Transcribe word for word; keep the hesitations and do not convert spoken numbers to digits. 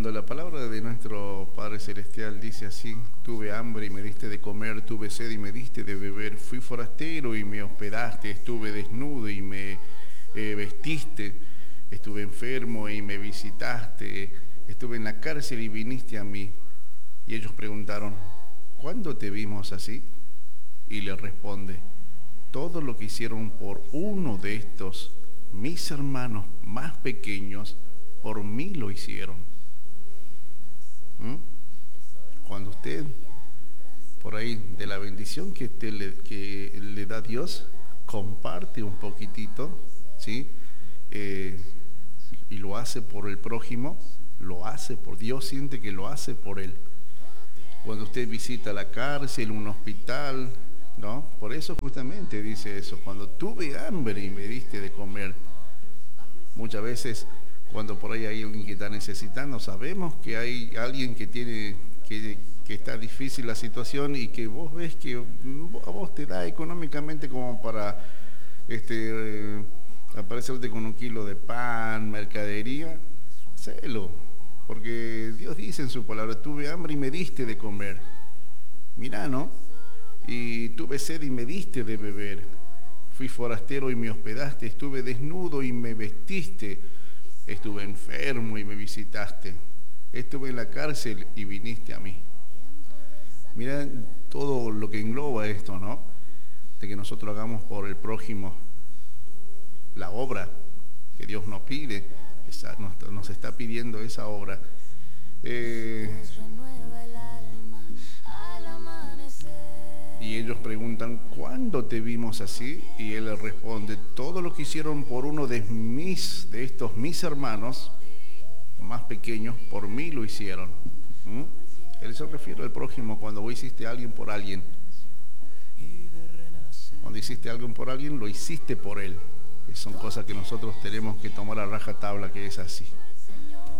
cuando la palabra de nuestro Padre Celestial dice así: tuve hambre y me diste de comer, tuve sed y me diste de beber, fui forastero y me hospedaste, estuve desnudo y me eh, vestiste, estuve enfermo y me visitaste, estuve en la cárcel y viniste a mí. Y ellos preguntaron: ¿cuándo te vimos así? Y le responde: todo lo que hicieron por uno de estos mis hermanos más pequeños, por mí lo hicieron. ¿Mm? Cuando usted, por ahí, de la bendición que, usted le, que le da Dios, comparte un poquitito, ¿sí? Eh, y lo hace por el prójimo, lo hace por Dios, siente que lo hace por él. Cuando usted visita la cárcel, un hospital, ¿no? Por eso justamente dice eso: cuando tuve hambre y me diste de comer. Muchas veces, cuando por ahí hay alguien que está necesitando, sabemos que hay alguien que tiene que, que está difícil la situación y que vos ves que a vos te da económicamente como para este, eh, aparecerte con un kilo de pan, mercadería, hacelo, porque Dios dice en su palabra: tuve hambre y me diste de comer. Mirá, ¿no? Y tuve sed y me diste de beber. Fui forastero y me hospedaste, estuve desnudo y me vestiste, estuve enfermo y me visitaste, estuve en la cárcel y viniste a mí. Mira todo lo que engloba esto, ¿no? De que nosotros hagamos por el prójimo la obra que Dios nos pide, esa, nos, nos está pidiendo esa obra. Eh, Y ellos preguntan: ¿cuándo te vimos así? Y él les responde: todo lo que hicieron por uno de mis, de estos mis hermanos más pequeños, por mí lo hicieron. ¿Mm? Él se refiere al prójimo cuando vos hiciste a alguien por alguien. Cuando hiciste a alguien por alguien, lo hiciste por él. Que son cosas que nosotros tenemos que tomar a rajatabla, que es así.